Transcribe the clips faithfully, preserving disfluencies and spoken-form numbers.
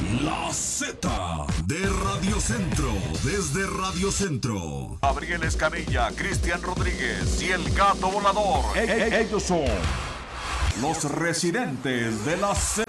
La Z de Radio Centro, desde Radio Centro. Gabriel Escamilla, Cristian Rodríguez y el Gato Volador. E- e- ellos son los residentes de la Z.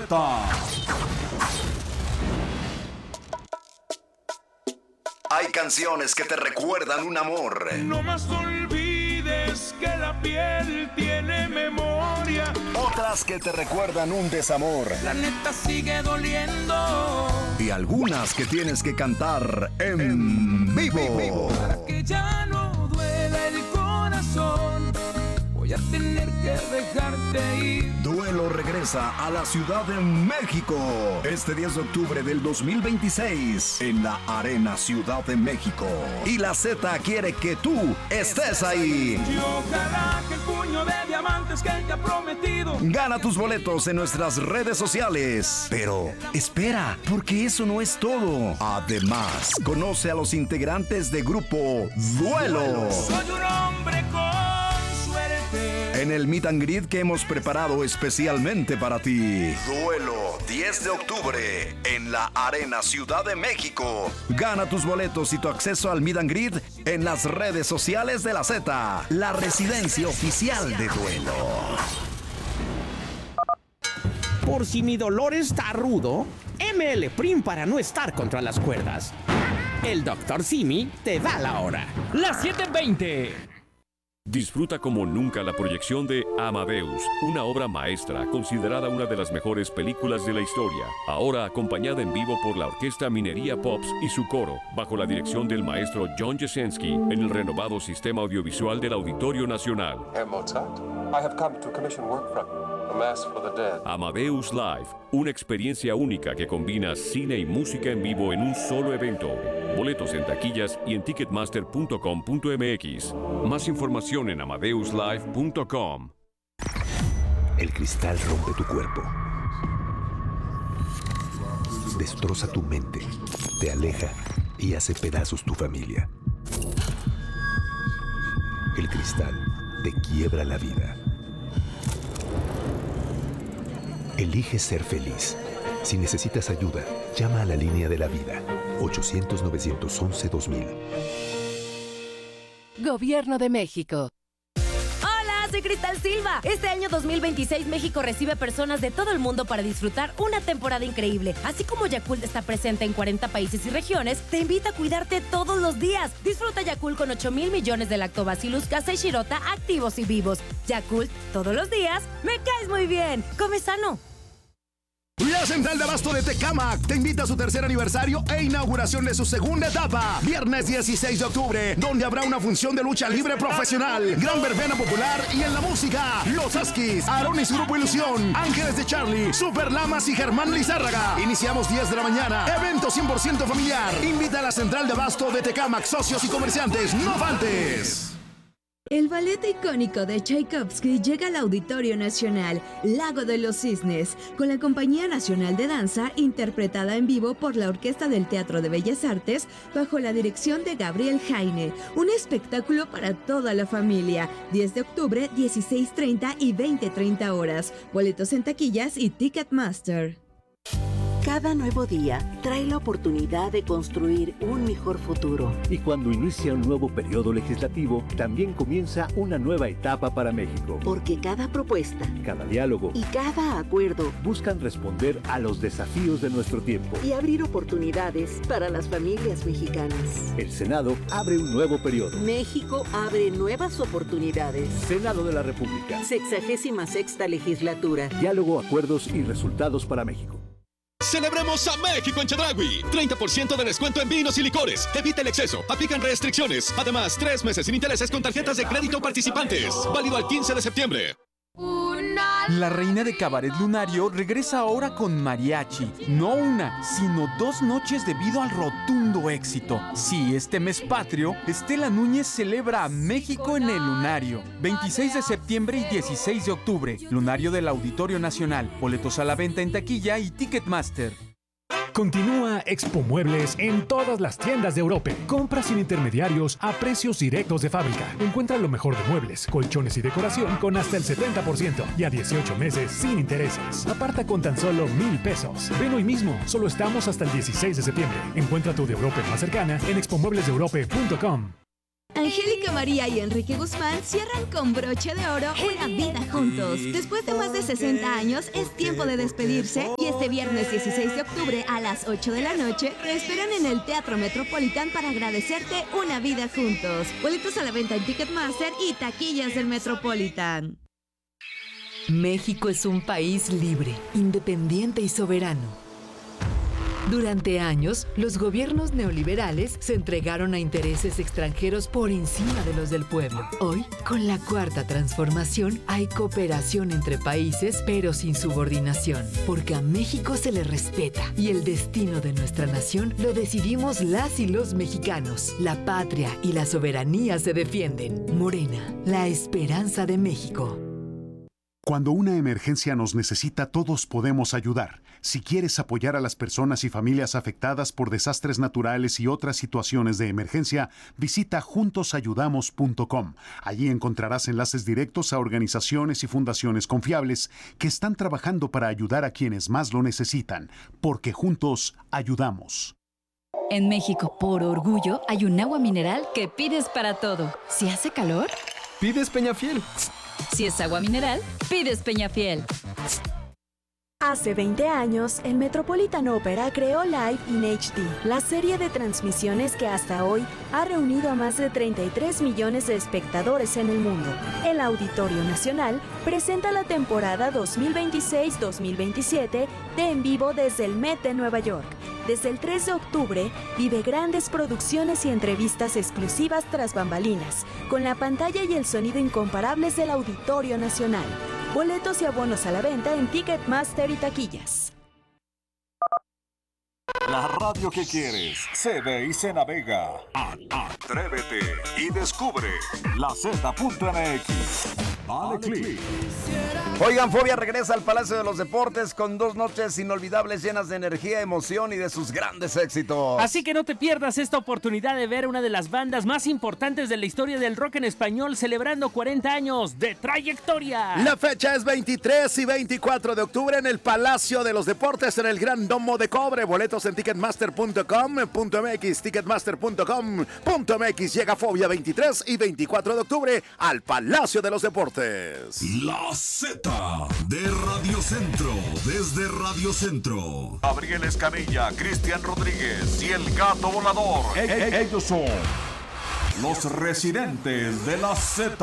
Hay canciones que te recuerdan un amor. No más olvides que la piel tiene memoria. Otras que te recuerdan un desamor. La neta sigue doliendo. Y algunas que tienes que cantar en, en vivo. vivo. Para que ya no duela el corazón, voy a tener que dejarte ir. Duelo regresa a la Ciudad de México este diez de octubre del dos mil veintiséis en la Arena Ciudad de México. Y la Z quiere que tú estés ahí. Y ojalá que el puño de diamantes que él te ha prometido. Gana tus boletos en nuestras redes sociales. Pero espera, porque eso no es todo. Además, conoce a los integrantes de grupo Duelo. Soy un hombre con suerte. En el meet and greet que hemos preparado especialmente para ti. Duelo, diez de octubre, en la Arena Ciudad de México. Gana tus boletos y tu acceso al meet and greet en las redes sociales de la Z, la residencia oficial de Duelo. Por si mi dolor está rudo, M L Prim para no estar contra las cuerdas. El doctor Simi te da la hora. Las siete veinte. Disfruta como nunca la proyección de Amadeus, una obra maestra considerada una de las mejores películas de la historia, ahora acompañada en vivo por la Orquesta Minería Pops y su coro, bajo la dirección del maestro John Jesensky, en el renovado sistema audiovisual del Auditorio Nacional. Herr Mozart, I have come to commission work from you, A Mass for the Dead. Amadeus Live, una experiencia única que combina cine y música en vivo en un solo evento. Boletos en taquillas y en ticketmaster punto com punto m x. Más información en amadeus live punto com. El cristal rompe tu cuerpo, destroza tu mente, te aleja y hace pedazos tu familia. El cristal te quiebra la vida. Elige ser feliz. Si necesitas ayuda, llama a la línea de la vida. ochocientos, novecientos once, dos mil. Gobierno de México. Hola, soy Cristal Silva. Este año dos mil veintiséis México recibe personas de todo el mundo para disfrutar una temporada increíble. Así como Yakult está presente en cuarenta países y regiones, te invita a cuidarte todos los días. Disfruta Yakult con ocho mil millones de lactobacillus casei shirota activos y vivos. Yakult, todos los días, me caes muy bien. Come sano. La Central de Abasto de Tecámac te invita a su tercer aniversario e inauguración de su segunda etapa. Viernes dieciséis de octubre, donde habrá una función de lucha libre profesional, gran verbena popular y en la música, Los Askis, Aarón y su grupo Ilusión, Ángeles de Charlie, Super Lamas y Germán Lizárraga. Iniciamos diez de la mañana. Evento cien por ciento familiar. Invita a la Central de Abasto de Tecámac, socios y comerciantes. ¡No faltes! El ballet icónico de Tchaikovsky llega al Auditorio Nacional, Lago de los Cisnes, con la Compañía Nacional de Danza, interpretada en vivo por la Orquesta del Teatro de Bellas Artes, bajo la dirección de Gabriel Jaine. Un espectáculo para toda la familia. diez de octubre, dieciséis treinta y veinte treinta horas. Boletos en taquillas y Ticketmaster. Cada nuevo día trae la oportunidad de construir un mejor futuro. Y cuando inicia un nuevo periodo legislativo, también comienza una nueva etapa para México. Porque cada propuesta, cada diálogo y cada acuerdo buscan responder a los desafíos de nuestro tiempo y abrir oportunidades para las familias mexicanas. El Senado abre un nuevo periodo. México abre nuevas oportunidades. Senado de la República. Sexagésima sexta legislatura. Diálogo, acuerdos y resultados para México. ¡Celebremos a México en Chedraui! treinta por ciento de descuento en vinos y licores. Evita el exceso. Aplican restricciones. Además, tres meses sin intereses con tarjetas de crédito participantes. Válido al quince de septiembre. La reina de Cabaret Lunario regresa ahora con mariachi. No una, sino dos noches debido al rotundo éxito. Sí, este mes patrio, Estela Núñez celebra a México en el Lunario. veintiséis de septiembre y dieciséis de octubre. Lunario del Auditorio Nacional. Boletos a la venta en taquilla y Ticketmaster. Continúa Expo Muebles en todas las tiendas de Europe. Compra sin intermediarios a precios directos de fábrica. Encuentra lo mejor de muebles, colchones y decoración con hasta el setenta por ciento y a dieciocho meses sin intereses. Aparta con tan solo mil pesos. Ven hoy mismo, solo estamos hasta el dieciséis de septiembre. Encuentra tu de Europe más cercana en expo muebles de europe punto com. Angélica María y Enrique Guzmán cierran con broche de oro una vida juntos. Después de más de sesenta años, es tiempo de despedirse y este viernes dieciséis de octubre a las ocho de la noche te esperan en el Teatro Metropolitan para agradecerte una vida juntos. Boletos a la venta en Ticketmaster y taquillas del Metropolitan. México es un país libre, independiente y soberano. Durante años, los gobiernos neoliberales se entregaron a intereses extranjeros por encima de los del pueblo. Hoy, con la Cuarta Transformación, hay cooperación entre países, pero sin subordinación, porque a México se le respeta y el destino de nuestra nación lo decidimos las y los mexicanos. La patria y la soberanía se defienden. Morena, la esperanza de México. Cuando una emergencia nos necesita, todos podemos ayudar. Si quieres apoyar a las personas y familias afectadas por desastres naturales y otras situaciones de emergencia, visita juntos ayudamos punto com. Allí encontrarás enlaces directos a organizaciones y fundaciones confiables que están trabajando para ayudar a quienes más lo necesitan, porque juntos ayudamos. En México, por orgullo, hay un agua mineral que pides para todo. Si hace calor, pides Peñafiel. Si es agua mineral, pides Peñafiel. Hace veinte años, el Metropolitan Opera creó Live in H D, la serie de transmisiones que hasta hoy ha reunido a más de treinta y tres millones de espectadores en el mundo. El Auditorio Nacional presenta la temporada dos mil veintiséis dos mil veintisiete de En Vivo desde el Met de Nueva York. Desde el tres de octubre, vive grandes producciones y entrevistas exclusivas tras bambalinas, con la pantalla y el sonido incomparables del Auditorio Nacional. Boletos y abonos a la venta en Ticketmaster y taquillas. La radio que quieres se ve y se navega. Atrévete y descubre la Z punto M X. Dale click. Oigan, Fobia regresa al Palacio de los Deportes con dos noches inolvidables llenas de energía, emoción y de sus grandes éxitos. Así que no te pierdas esta oportunidad de ver una de las bandas más importantes de la historia del rock en español celebrando cuarenta años de trayectoria. La fecha es veintitrés y veinticuatro de octubre en el Palacio de los Deportes en el Gran Domo de Cobre. Boletos en ticketmaster punto com punto m x, ticketmaster punto com punto m x. Llega Fobia veintitrés y veinticuatro de octubre al Palacio de los Deportes. La Z de Radio Centro, desde Radio Centro. Gabriel Escamilla, Cristian Rodríguez y el Gato Volador. E- e- ellos son los residentes de la Z.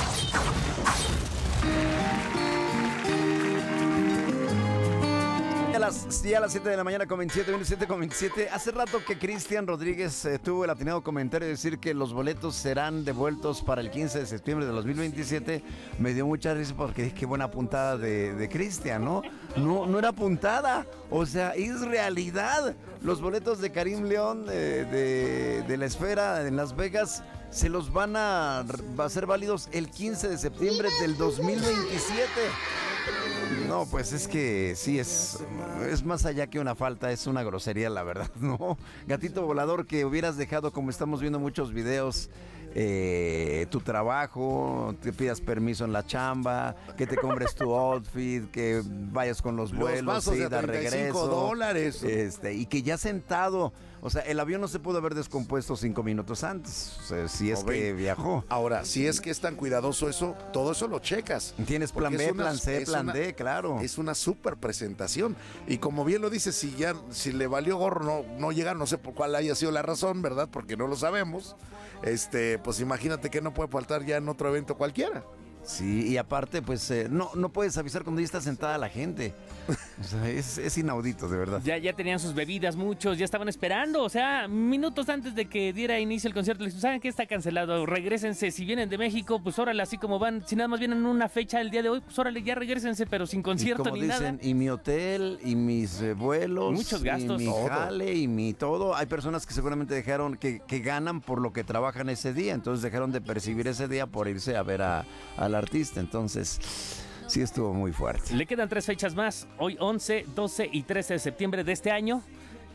A las, ya a las siete de la mañana con veintisiete, veintisiete con veintisiete. Hace rato que Cristian Rodríguez eh, tuvo el atinado comentario de decir que los boletos serán devueltos para el quince de septiembre de dos mil veintisiete. Me dio mucha risa porque dije, qué buena puntada de, de Cristian, ¿no? No, no era puntada, o sea, es realidad. Los boletos de Karim León eh, de, de la Esfera en Las Vegas se los van a, va a ser válidos el quince de septiembre del dos mil veintisiete. No, pues es que sí, es, es más allá que una falta, es una grosería, la verdad, ¿no? Gatito Volador, que hubieras dejado, como estamos viendo muchos videos, eh, tu trabajo, te pidas permiso en la chamba, que te compres tu outfit, que vayas con los vuelos, los vasos ida, de treinta y cinco regreso, dólares. Este, y que ya sentado, o sea, el avión no se pudo haber descompuesto cinco minutos antes, o sea, si es Joven. que viajó. Ahora, si es que es tan cuidadoso eso, todo eso lo checas. Tienes plan Porque B, es una- plan C, es plan una- D, claro. Es una súper presentación. Y como bien lo dices, si ya si le valió gorro no, no llegar, no sé por cuál haya sido la razón, ¿verdad? Porque no lo sabemos. Este, pues imagínate que no puede faltar ya en otro evento cualquiera. Sí, y aparte, pues, eh, no, no puedes avisar cuando ya está sentada la gente. O sea, es, es inaudito, de verdad. Ya, ya tenían sus bebidas muchos, ya estaban esperando, o sea, minutos antes de que diera inicio el concierto, les dijeron, ¿saben qué? Está cancelado, regrésense, si vienen de México, pues órale, así como van, si nada más vienen una fecha el día de hoy, pues órale, ya regrésense, pero sin concierto y como ni dicen, nada. y mi hotel, y mis eh, vuelos, Muchos gastos. y mi Todo. jale, y mi todo. Hay personas que seguramente dejaron, que, que ganan por lo que trabajan ese día, entonces dejaron de percibir ese día por irse a ver a, al artista, entonces sí estuvo muy fuerte. Le quedan tres fechas más, hoy once, doce y trece de septiembre de este año.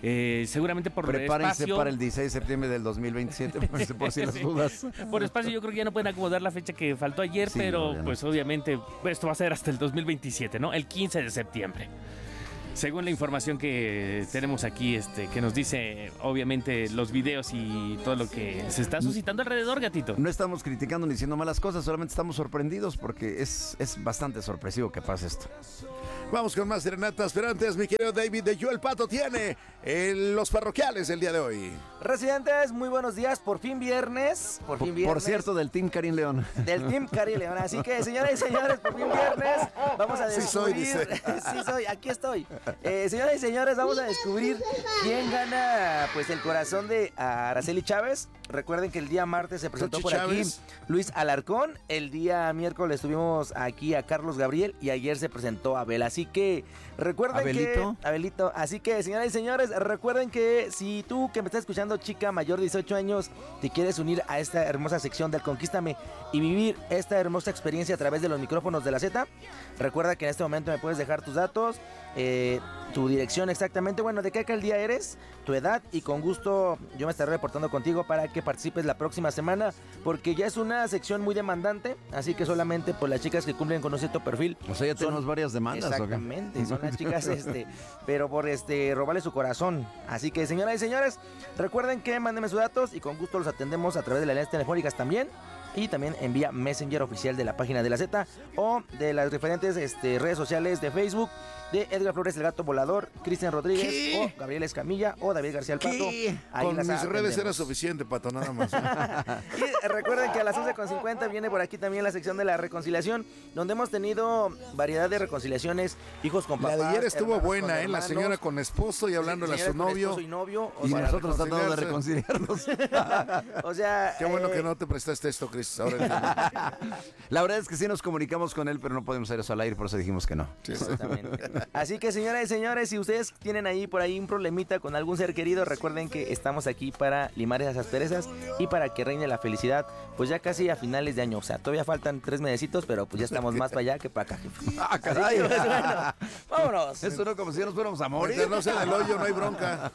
Eh, seguramente por Prepárense espacio. para el dieciséis de septiembre del dos mil veintisiete, por, por si las dudas. Por espacio yo creo que ya no pueden acomodar la fecha que faltó ayer, Sí, pero no, no. pues obviamente esto va a ser hasta el dos mil veintisiete, ¿no? El quince de septiembre. Según la información que tenemos aquí, este, que nos dice obviamente los videos y todo lo que se está suscitando alrededor, gatito. No estamos criticando ni diciendo malas cosas, solamente estamos sorprendidos porque es, es bastante sorpresivo que pase esto. Vamos con más serenatas, pero antes, mi querido David de Yo el Pato tiene eh, los parroquiales el día de hoy. Residentes, muy buenos días, por fin viernes, por fin Por, viernes. por cierto, del Team Karim León. Del Team Karim León, así que señoras y señores, por fin viernes, vamos a Sí soy, descubrir, dice. sí soy, aquí estoy. Eh, señoras y señores, vamos a descubrir quién gana pues el corazón de Araceli Chávez. Recuerden que el día martes se presentó Xochitl por Chávez. aquí Luis Alarcón, el día miércoles tuvimos aquí a Carlos Gabriel y ayer se presentó Abel, así que recuerden ¿Abelito? que... Abelito, así que señoras y señores, recuerden que si tú que me estás escuchando, chica mayor de dieciocho años, te quieres unir a esta hermosa sección del Conquístame y vivir esta hermosa experiencia a través de los micrófonos de la Z, recuerda que en este momento me puedes dejar tus datos, eh, tu dirección exactamente, bueno, de qué alcaldía eres, tu edad y con gusto yo me estaré reportando contigo para que participes la próxima semana porque ya es una sección muy demandante, así que solamente por las chicas que cumplen con un cierto perfil. O sea, ya son- tenemos varias demandas, ¿o qué? Exactamente, son las chicas este, pero por este robarle su corazón. Así que señoras y señores, recuerden que mándenme sus datos y con gusto los atendemos a través de las líneas telefónicas también. Y también envía Messenger oficial de la página de la Z o de las diferentes este, redes sociales de Facebook de Edgar Flores el Gato Volador, Cristian Rodríguez ¿Qué? o Gabriel Escamilla o David García el Pato. ¿Qué? Ahí Con las mis redes atendemos. era suficiente, Pato, nada más. Y recuerden que a las once con cincuenta viene por aquí también la sección de la reconciliación, donde hemos tenido variedad de reconciliaciones, hijos con La papás. de ayer estuvo hermanos buena, con ¿eh? La hermanos. señora con esposo y hablándole a Señora su con novio. esposo y novio, o Y sea, nosotros tratando de reconciliarse. reconciliarnos. O sea, Qué bueno eh, que no te prestaste esto, Cris. Ahora entiendo. La verdad es que sí nos comunicamos con él, pero no podemos hacer eso al aire, por eso dijimos que no. Exactamente. Así que señoras y señores, si ustedes tienen ahí por ahí un problemita con algún ser querido, recuerden que estamos aquí para limar esas asperezas y para que reine la felicidad, pues ya casi a finales de año. O sea, todavía faltan tres mesecitos, pero pues ya estamos más para allá que para acá, jefe. ¡Ah, Así caray! que, pues, bueno, vámonos. Eso no como si nos fuéramos a morir. Mientras no sea del hoyo, no hay bronca.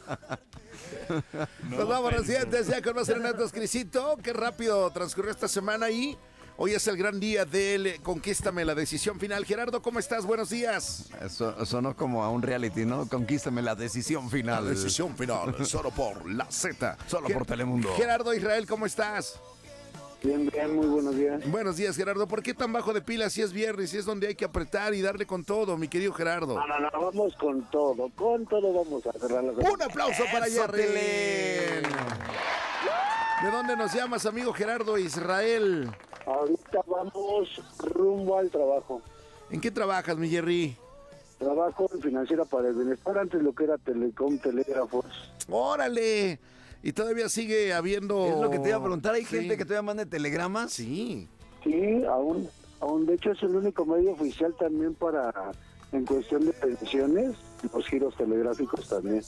Nos vamos, residentes, ya con más serenatas, Crisito. Qué rápido transcurrió esta semana y hoy es el gran día del Conquístame, la decisión final. Gerardo, ¿cómo estás? Buenos días. Eso sonó como a un reality, ¿no? Conquístame la decisión final. La decisión final, solo por la Z. Solo por Telemundo. Gerardo Israel, ¿cómo estás? Bien, bien, muy buenos días. Buenos días, Gerardo. ¿Por qué tan bajo de pila si es viernes, si es donde hay que apretar y darle con todo, mi querido Gerardo? No, no, no, vamos con todo, con todo vamos a cerrar la Un aplauso para ¡Eso, Jerry. Pelín! ¿De dónde nos llamas, amigo Gerardo Israel? Ahorita vamos rumbo al trabajo. ¿En qué trabajas, mi Jerry? Trabajo en Financiera para el Bienestar, antes lo que era Telecom, Telégrafos. ¡Órale! Y todavía sigue habiendo... Es lo que te iba a preguntar, ¿hay Sí. gente que todavía manda telegramas? Sí. Sí, aún, aún de hecho es el único medio oficial también para, en cuestión de pensiones, los giros telegráficos también.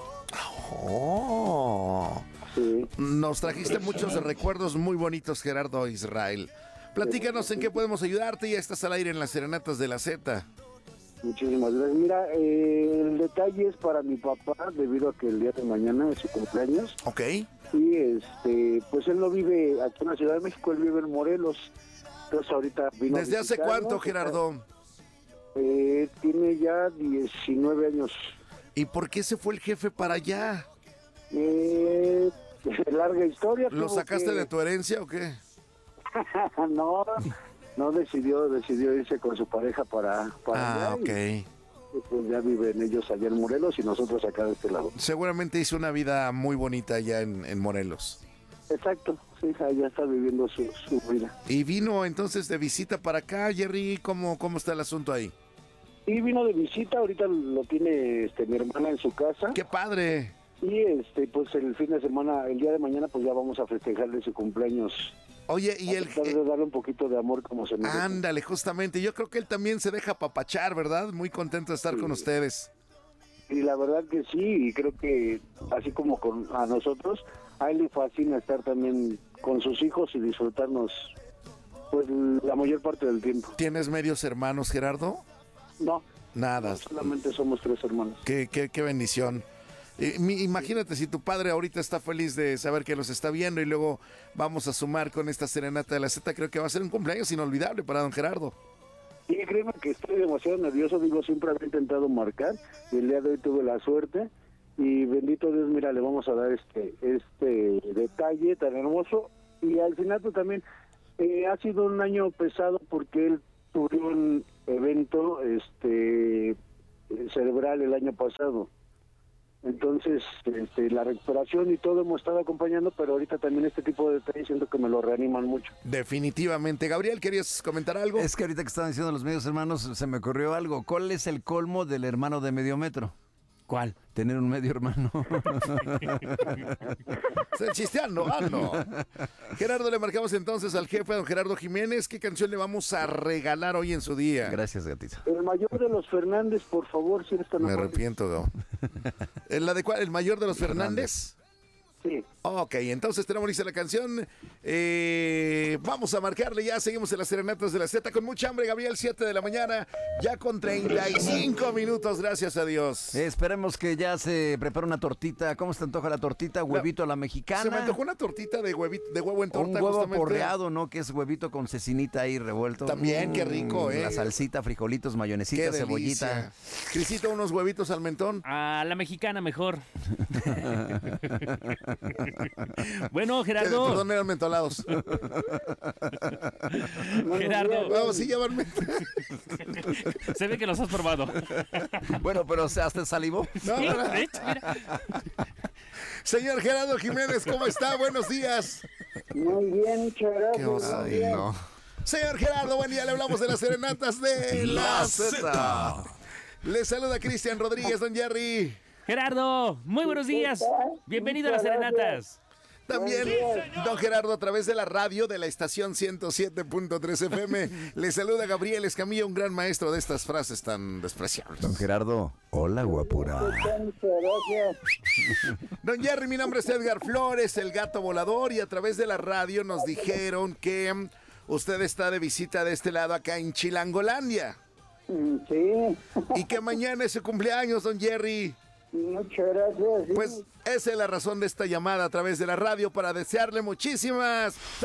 ¡Oh! Sí. Nos trajiste muchos recuerdos muy bonitos, Gerardo Israel. Platícanos en qué podemos ayudarte. Ya estás al aire en las serenatas de la Z. Muchísimas gracias. Mira, eh, el detalle es para mi papá, debido a que el día de mañana es su cumpleaños. Ok. Y este, pues él no vive aquí en la Ciudad de México, él vive en Morelos. Entonces ahorita vino a ¿Desde hace visitarnos. cuánto, Gerardo? Eh, tiene ya diecinueve años. ¿Y por qué se fue el jefe para allá? Eh, larga historia. ¿Lo tuvo sacaste que- de tu herencia o qué? no, no decidió, decidió irse con su pareja para, para Ah, allá. ok. Y, y pues ya viven ellos allá en Morelos y nosotros acá de este lado. Seguramente hizo una vida muy bonita allá en, en Morelos. Exacto, sí, allá está viviendo su, su vida. Y vino entonces de visita para acá, Jerry. ¿Cómo, cómo está el asunto ahí? Y vino de visita, ahorita lo tiene este, mi hermana en su casa. ¡Qué padre! Y este, pues el fin de semana, el día de mañana, pues ya vamos a festejarle su cumpleaños. Oye, y a el... tratar de darle un poquito de amor como se merece. Ándale, justamente. Yo creo que él también se deja papachar, ¿verdad? Muy contento de estar con ustedes. Y la verdad que sí, y creo que así como con a nosotros, a él le fascina estar también con sus hijos y disfrutarnos pues la mayor parte del tiempo. ¿Tienes medios hermanos, Gerardo? No, Nada. solamente somos tres hermanos. Qué, qué, qué bendición. Eh, mi- imagínate si tu padre ahorita está feliz de saber que los está viendo y luego vamos a sumar con esta serenata de la Z. Creo que va a ser un cumpleaños inolvidable para don Gerardo. Sí, créeme que estoy demasiado nervioso, digo, siempre había intentado marcar, y el día de hoy tuve la suerte, y bendito Dios, mira, le vamos a dar este este detalle tan hermoso, y al final pues también eh, ha sido un año pesado porque él tuvo un evento este cerebral el año pasado. Entonces, este, la recuperación y todo hemos estado acompañando, pero ahorita también este tipo de detalles siento que me lo reaniman mucho. Definitivamente. Gabriel, ¿querías comentar algo? Es que ahorita que estaban diciendo los medios hermanos, se me ocurrió algo. ¿Cuál es el colmo del hermano de medio metro? ¿Cuál? Tener un medio hermano. Están chisteando, ah, no. Gerardo, le marcamos entonces al jefe, don Gerardo Jiménez. ¿Qué canción le vamos a regalar hoy en su día? Gracias, gatito. El mayor de los Fernández, por favor, si eres tan Me amable. arrepiento, Gabo. ¿El, la de cuál? ¿El mayor de los Fernández? Sí. Ok, entonces tenemos lista la canción. Eh, vamos a marcarle ya. Seguimos en las serenatas de la Z con mucha hambre, Gabriel. siete de la mañana, ya con treinta y cinco minutos. Gracias a Dios. Eh, esperemos que ya se prepare una tortita. ¿Cómo se te antoja la tortita? Huevito a la mexicana. Se me antojó una tortita de, huevito, de huevo en torta. Un huevo justamente. porreado, ¿no? Que es huevito con cecinita ahí revuelto. También, qué rico, ¿eh? La salsita, frijolitos, mayonesita, Qué cebollita. delicia. Crisito, unos huevitos al mentón. A la mexicana mejor. Bueno, Gerardo. Perdón, eran mentolados. Gerardo. Vamos, sí, llevan Se ve que los has probado. Bueno, pero o sea, hasta salivó. No, no, no. De hecho, mira. Señor Gerardo Jiménez, ¿cómo está? Buenos días. Muy bien, muchas gracias. Qué oso. Muy bien. Señor Gerardo, buen día. Le hablamos de las serenatas de la La Z. Z. Le saluda Cristian Rodríguez, don Jerry. Gerardo, muy buenos días. Bienvenido a las serenatas. También, don Gerardo, a través de la radio de la estación ciento siete punto tres F M, le saluda Gabriel Escamilla, un gran maestro de estas frases tan despreciables. Don Gerardo, hola, guapura. Muchas gracias. Don Jerry, mi nombre es Edgar Flores, el gato volador, y a través de la radio nos dijeron que mm, usted está de visita de este lado acá en Chilangolandia. Mm, Sí. Y que mañana es su cumpleaños, don Jerry. Muchas gracias. sí. Pues esa es la razón de esta llamada a través de la radio para desearle muchísimas